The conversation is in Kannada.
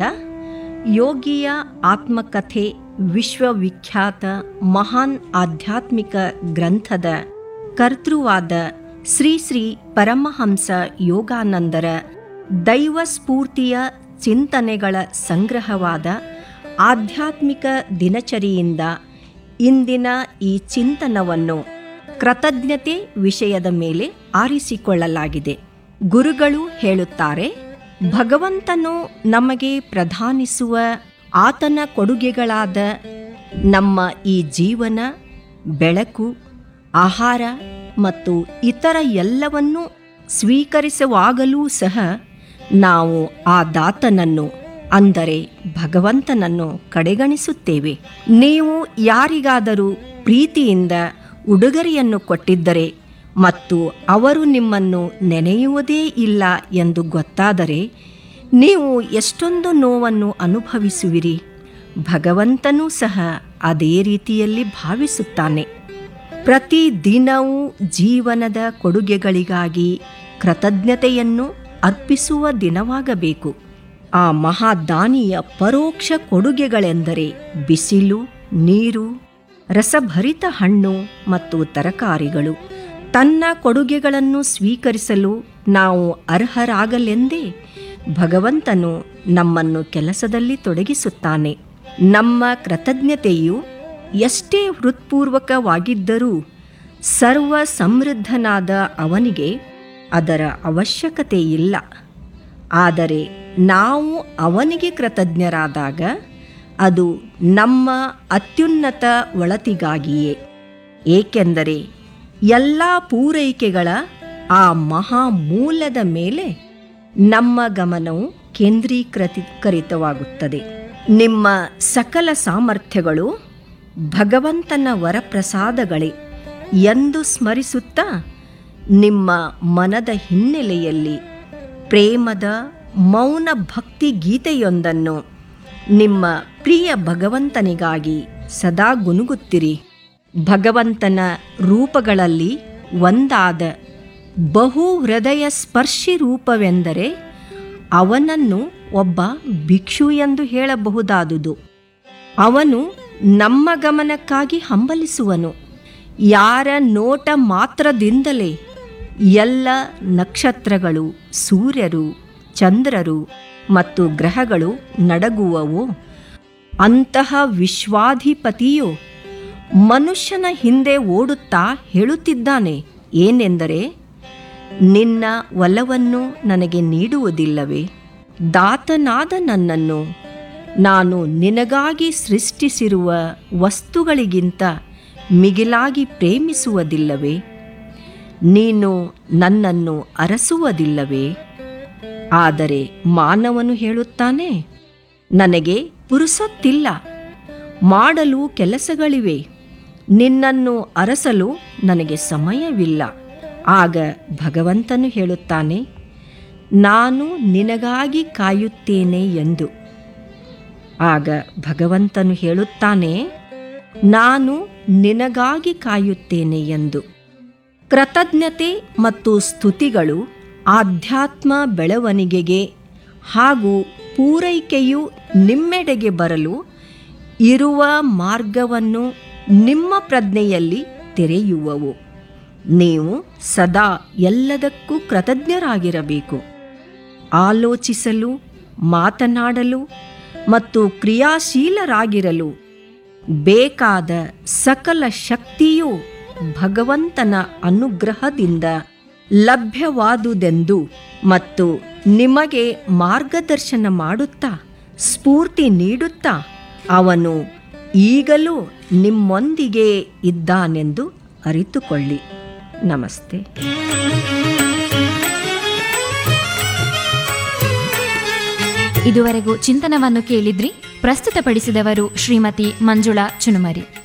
ಯೋಗಿಯ ಆತ್ಮಕಥೆ ವಿಶ್ವವಿಖ್ಯಾತ ಮಹಾನ್ ಆಧ್ಯಾತ್ಮಿಕ ಗ್ರಂಥದ ಕರ್ತೃವಾದ ಶ್ರೀ ಶ್ರೀ ಪರಮಹಂಸ ಯೋಗಾನಂದರ ದೈವ ಸ್ಫೂರ್ತಿಯ ಚಿಂತನೆಗಳ ಸಂಗ್ರಹವಾದ ಆಧ್ಯಾತ್ಮಿಕ ದಿನಚರಿಯಿಂದ ಇಂದಿನ ಈ ಚಿಂತನವನ್ನು ಕೃತಜ್ಞತೆ ವಿಷಯದ ಮೇಲೆ ಆರಿಸಿಕೊಳ್ಳಲಾಗಿದೆ. ಗುರುಗಳು ಹೇಳುತ್ತಾರೆ, ಭಗವಂತನು ನಮಗೆ ಪ್ರದಾನಿಸುವ ಆತನ ಕೊಡುಗೆಗಳಾದ ನಮ್ಮ ಈ ಜೀವನ, ಬೆಳಕು, ಆಹಾರ ಮತ್ತು ಇತರ ಎಲ್ಲವನ್ನೂ ಸ್ವೀಕರಿಸುವಾಗಲೂ ಸಹ ನಾವು ಆ ದಾತನನ್ನು ಅಂದರೆ ಭಗವಂತನನ್ನು ಕಡೆಗಣಿಸುತ್ತೇವೆ. ನೀವು ಯಾರಿಗಾದರೂ ಪ್ರೀತಿಯಿಂದ ಉಡುಗೊರೆಯನ್ನು ಕೊಟ್ಟಿದ್ದರೆ ಮತ್ತು ಅವರು ನಿಮ್ಮನ್ನು ನೆನೆಯುವುದೇ ಇಲ್ಲ ಎಂದು ಗೊತ್ತಾದರೆ ನೀವು ಎಷ್ಟೊಂದು ನೋವನ್ನು ಅನುಭವಿಸುವಿರಿ. ಭಗವಂತನೂ ಸಹ ಅದೇ ರೀತಿಯಲ್ಲಿ ಭಾವಿಸುತ್ತಾನೆ. ಪ್ರತಿದಿನವೂ ಜೀವನದ ಕೊಡುಗೆಗಳಿಗಾಗಿ ಕೃತಜ್ಞತೆಯನ್ನು ಅರ್ಪಿಸುವ ದಿನವಾಗಬೇಕು. ಆ ಮಹಾದಾನಿಯ ಪರೋಕ್ಷ ಕೊಡುಗೆಗಳೆಂದರೆ ಬಿಸಿಲು, ನೀರು, ರಸಭರಿತ ಹಣ್ಣು ಮತ್ತು ತರಕಾರಿಗಳು. ತನ್ನ ಕೊಡುಗೆಗಳನ್ನು ಸ್ವೀಕರಿಸಲು ನಾವು ಅರ್ಹರಾಗಲೆಂದೇ ಭಗವಂತನು ನಮ್ಮನ್ನು ಕೆಲಸದಲ್ಲಿ ತೊಡಗಿಸುತ್ತಾನೆ. ನಮ್ಮ ಕೃತಜ್ಞತೆಯು ಎಷ್ಟೇ ಹೃತ್ಪೂರ್ವಕವಾಗಿದ್ದರೂ ಸರ್ವ ಸಮೃದ್ಧನಾದ ಅವನಿಗೆ ಅದರ ಅವಶ್ಯಕತೆ ಇಲ್ಲ. ಆದರೆ ನಾವು ಅವನಿಗೆ ಕೃತಜ್ಞರಾದಾಗ ಅದು ನಮ್ಮ ಅತ್ಯುನ್ನತ ಒಳತಿಗಾಗಿಯೇ. ಏಕೆಂದರೆ ಎಲ್ಲ ಪೂರೈಕೆಗಳ ಆ ಮಹಾಮೂಲದ ಮೇಲೆ ನಮ್ಮ ಗಮನವು ಕೇಂದ್ರೀಕರಿತವಾಗುತ್ತದೆ. ನಿಮ್ಮ ಸಕಲ ಸಾಮರ್ಥ್ಯಗಳು ಭಗವಂತನ ವರಪ್ರಸಾದಗಳೇ ಎಂದು ಸ್ಮರಿಸುತ್ತಾ ನಿಮ್ಮ ಮನದ ಹಿನ್ನೆಲೆಯಲ್ಲಿ ಪ್ರೇಮದ ಮೌನ ಭಕ್ತಿ ಗೀತೆಯೊಂದನ್ನು ನಿಮ್ಮ ಪ್ರಿಯ ಭಗವಂತನಿಗಾಗಿ ಸದಾ ಗುನುಗುತ್ತಿರಿ. ಭಗವಂತನ ರೂಪಗಳಲ್ಲಿ ಒಂದಾದ ಬಹು ಹೃದಯ ಸ್ಪರ್ಶಿ ರೂಪವೆಂದರೆ ಅವನನ್ನು ಒಬ್ಬ ಭಿಕ್ಷು ಎಂದು ಹೇಳಬಹುದಾದುದು. ಅವನು ನಮ್ಮ ಗಮನಕ್ಕಾಗಿ ಹಂಬಲಿಸುವನು. ಯಾರ ನೋಟ ಮಾತ್ರದಿಂದಲೇ ಎಲ್ಲ ನಕ್ಷತ್ರಗಳು, ಸೂರ್ಯರು, ಚಂದ್ರರು ಮತ್ತು ಗ್ರಹಗಳು ನಡಗುವವೋ ಅಂತಹ ವಿಶ್ವಾಧಿಪತಿಯು ಮನುಷ್ಯನ ಹಿಂದೆ ಓಡುತ್ತಾ ಹೇಳುತ್ತಿದ್ದಾನೆ ಏನೆಂದರೆ, ನಿನ್ನ ಒಲವನ್ನು ನನಗೆ ನೀಡುವುದಿಲ್ಲವೇ? ದಾತನಾದ ನನ್ನನ್ನು ನಾನು ನಿನಗಾಗಿ ಸೃಷ್ಟಿಸಿರುವ ವಸ್ತುಗಳಿಗಿಂತ ಮಿಗಿಲಾಗಿ ಪ್ರೇಮಿಸುವುದಿಲ್ಲವೇ? ನೀನು ನನ್ನನ್ನು ಅರಸುವುದಿಲ್ಲವೇ? ಆದರೆ ಮಾನವನು ಹೇಳುತ್ತಾನೆ, ನನಗೆ ಪುರುಸೊತ್ತಿಲ್ಲ, ಮಾಡಲು ಕೆಲಸಗಳಿವೆ, ನಿನ್ನನ್ನು ಅರಸಲು ನನಗೆ ಸಮಯವಿಲ್ಲ. ಆಗ ಭಗವಂತನು ಹೇಳುತ್ತಾನೆ, ನಾನು ನಿನಗಾಗಿ ಕಾಯುತ್ತೇನೆ ಎಂದು. ಆಗ ಭಗವಂತನು ಹೇಳುತ್ತಾನೆ, ನಾನು ನಿನಗಾಗಿ ಕಾಯುತ್ತೇನೆ ಎಂದು. ಕೃತಜ್ಞತೆ ಮತ್ತು ಸ್ತುತಿಗಳು ಆಧ್ಯಾತ್ಮ ಬೆಳವಣಿಗೆಗೆ ಹಾಗೂ ಪೂರೈಕೆಯು ನಿಮ್ಮೆಡೆಗೆ ಬರಲು ಇರುವ ಮಾರ್ಗವನ್ನು ನಿಮ್ಮ ಪ್ರಜ್ಞೆಯಲ್ಲಿ ತೆರೆಯುವವು. ನೀವು ಸದಾ ಎಲ್ಲದಕ್ಕೂ ಕೃತಜ್ಞರಾಗಿರಬೇಕು. ಆಲೋಚಿಸಲು, ಮಾತನಾಡಲು ಮತ್ತು ಕ್ರಿಯಾಶೀಲರಾಗಿರಲು ಬೇಕಾದ ಸಕಲ ಶಕ್ತಿಯು ಭಗವಂತನ ಅನುಗ್ರಹದಿಂದ ಲಭ್ಯವಾದುದೆಂದು ಮತ್ತು ನಿಮಗೆ ಮಾರ್ಗದರ್ಶನ ಮಾಡುತ್ತಾ ಸ್ಫೂರ್ತಿ ನೀಡುತ್ತಾ ಅವನು ಈಗಲೂ ನಿಮ್ಮೊಂದಿಗೆ ಇದ್ದಾನೆಂದು ಅರಿತುಕೊಳ್ಳಿ. ನಮಸ್ತೆ. ಇದುವರೆಗೂ ಚಿಂತನವನ್ನು ಕೇಳಿದ್ರಿ. ಪ್ರಸ್ತುತಪಡಿಸಿದವರು ಶ್ರೀಮತಿ ಮಂಜುಳಾ ಚುನುಮರಿ.